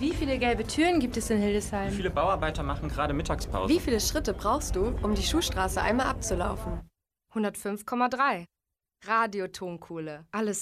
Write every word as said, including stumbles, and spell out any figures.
Wie viele gelbe Türen gibt es in Hildesheim? Wie viele Bauarbeiter machen gerade Mittagspause? Wie viele Schritte brauchst du, um die Schuhstraße einmal abzulaufen? hundertfünf Komma drei. Radiotonkohle. Alles